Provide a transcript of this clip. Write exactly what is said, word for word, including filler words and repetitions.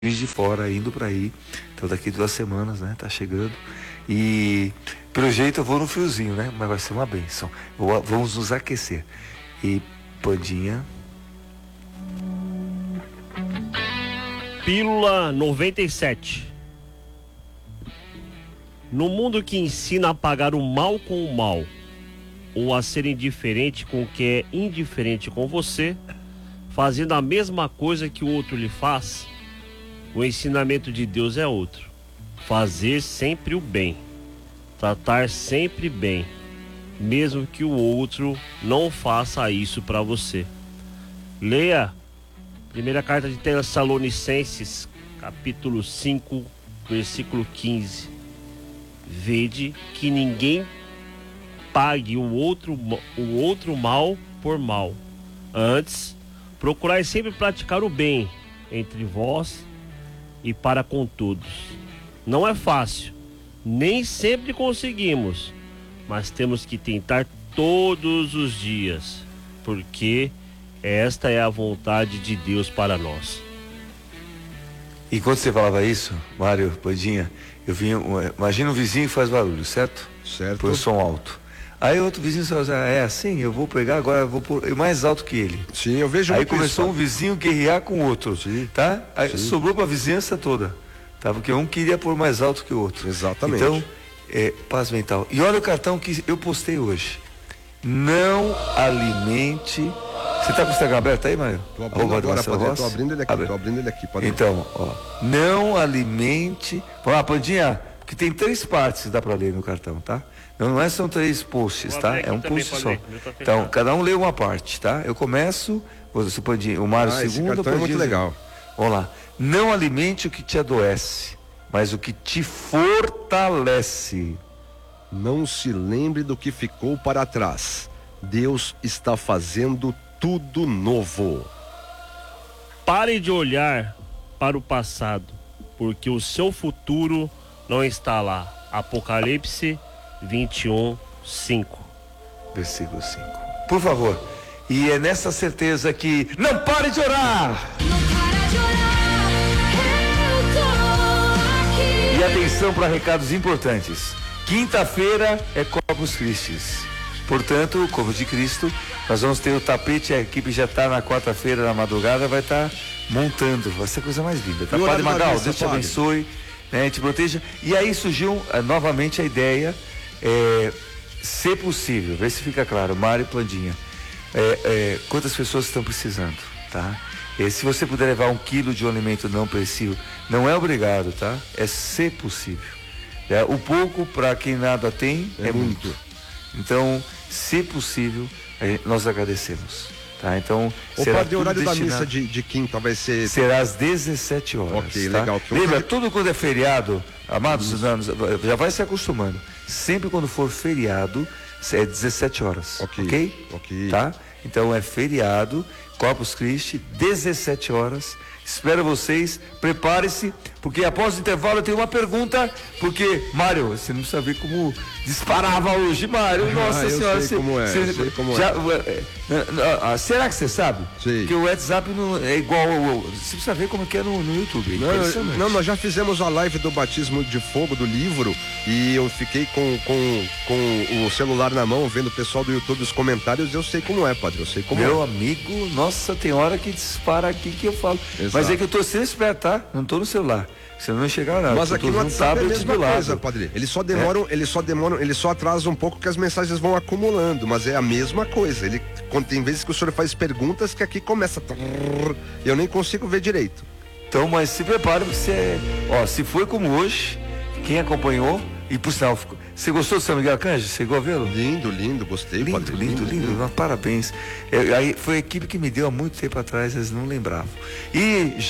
de fora indo para aí, então daqui duas semanas, né, tá chegando, e pelo jeito eu vou no friozinho, né, mas vai ser uma bênção. Vou, vamos nos aquecer. E Pandinha. Pílula noventa e sete. No mundo que ensina a pagar o mal com o mal, ou a ser indiferente com o que é indiferente com você, fazendo a mesma coisa que o outro lhe faz, o ensinamento de Deus é outro: fazer sempre o bem, tratar sempre bem, mesmo que o outro não faça isso para você. Leia primeira carta de Tessalonicenses, capítulo cinco, versículo quinze. Vede que ninguém pague o outro, o outro mal por mal. Antes, procurai sempre praticar o bem entre vós e para com todos. Não é fácil, nem sempre conseguimos, mas temos que tentar todos os dias, porque esta é a vontade de Deus para nós. E quando você falava isso, Mário, Pandinha, eu vinha, imagina um vizinho que faz barulho, certo? Certo. Põe o som alto. Aí outro vizinho só diz, é assim, eu vou pegar agora, eu vou pôr mais alto que ele. Sim, eu vejo. Aí começou um vizinho guerrear com o outro, Sim. tá? Aí Sim. sobrou para a vizinhança toda, tá? Porque um queria pôr mais alto que o outro. Exatamente. Então, é, paz mental. E olha o cartão que eu postei hoje. Não alimente. Você tá com o Instagram aberto aí, Mário? Tô abrindo agora, padre, tô abrindo ele aqui, Abre. tô abrindo ele aqui, padre. Então, ó, não alimente. Vamos lá, Pandinha, que tem três partes que dá para ler no cartão, tá? Não, não é, são três posts, tá? É um post só. Então, cada um lê uma parte, tá? Eu começo, você, Pandinha, o Mário ah, segundo, esse cartão é muito legal. Vamos lá. Não alimente o que te adoece, mas o que te fortalece. Não se lembre do que ficou para trás. Deus está fazendo tudo novo. Pare de olhar para o passado, porque o seu futuro não está lá. Apocalipse vinte e um, cinco. Versículo cinco. Por favor. E é nessa certeza que não pare de orar. Não para de orar, eu tô aqui. E atenção para recados importantes. Quinta-feira é Corpus Christi. Portanto, o Corpo de Cristo, nós vamos ter o tapete, a equipe já está na quarta-feira, na madrugada, vai estar tá montando. Vai ser a coisa mais linda. Tá? Padre Magal, Deus te abençoe, né, te proteja. E aí surgiu uh, novamente a ideia, é, se possível, vê se fica claro, Mário e Pandinha, é, é, quantas pessoas estão precisando, tá? E se você puder levar um quilo de um alimento não perecível, não é obrigado, tá? É se possível. É, o pouco para quem nada tem é, é muito. muito. Então, se possível, nós agradecemos, tá? Então, o padre, o horário da missa de, de quinta vai ser... Será às dezessete horas, ok, tá? legal. Lembra, eu... tudo quando é feriado, amados anos, já vai se acostumando. Sempre quando for feriado, é dezessete horas, ok? Ok. okay. Tá? Então, é feriado, Corpus Christi, dezessete horas. Espero vocês, prepare-se, porque após o intervalo eu tenho uma pergunta, porque, Mário, você não precisa ver como disparava hoje, Mário, nossa ah, senhora. Eu sei você, como é, você, eu sei como já, é. é. Será que você sabe? Sim. Que o WhatsApp não é igual ao... Você precisa ver como é que é no, no YouTube. Não, não, nós já fizemos a live do batismo de fogo do livro e eu fiquei com, com, com o celular na mão, vendo o pessoal do YouTube, os comentários, eu sei como é, padre, eu sei como Meu é. Meu amigo, nossa, tem hora que dispara aqui que eu falo. Exato. Mas é que eu tô sendo esperto, tá? Não tô no celular. Você não enxergar nada. Mas aqui no WhatsApp é a mesma coisa, lado. padre. Eles só demoram, é. eles só demoram, eles só atrasam um pouco que as mensagens vão acumulando, mas é a mesma coisa. Ele, quando tem vezes que o senhor faz perguntas que aqui começa, trrr, eu nem consigo ver direito. Então, mas se prepare, porque você, ó, se foi como hoje, quem acompanhou, e por sinal, você gostou do São Miguel Arcanjo? Você chegou a vê-lo? Lindo, lindo, gostei. Lindo, padre, lindo, lindo, lindo, lindo. Parabéns. É, aí foi a equipe que me deu há muito tempo atrás, eles não lembravam. E